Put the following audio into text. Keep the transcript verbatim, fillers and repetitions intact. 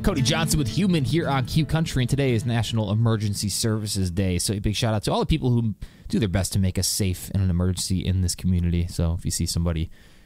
Cody Johnson with Human here on Q Country, and today is National Emergency Services Day. So a big shout out to all the people who do their best to make us safe in an emergency in this community. So if you see somebody